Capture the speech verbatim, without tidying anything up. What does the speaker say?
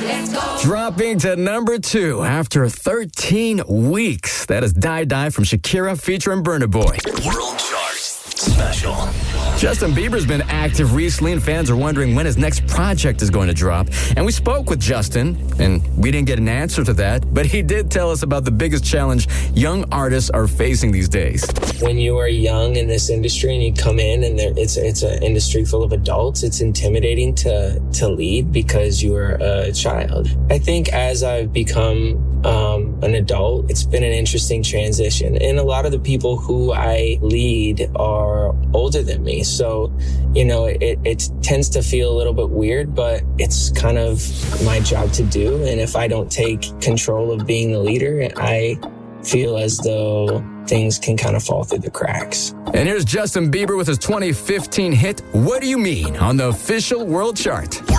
Let's go. Dropping to number two after thirteen weeks. That is Die Die from Shakira featuring Burna Boy. World Chart Special. Justin Bieber's been active recently, and fans are wondering when his next project is going to drop. And we spoke with Justin, and we didn't get an answer to that, but he did tell us about the biggest challenge young artists are facing these days. When you are young in this industry and you come in and there, it's it's an industry full of adults, it's intimidating to to lead because you are a child. I think as I've become um, an adult, it's been an interesting transition. And a lot of the people who I lead are older than me. So, you know, it, it tends to feel a little bit weird, but it's kind of my job to do. And if I don't take control of being the leader, I feel as though things can kind of fall through the cracks. And here's Justin Bieber with his twenty fifteen hit, What Do You Mean, on the official World Chart.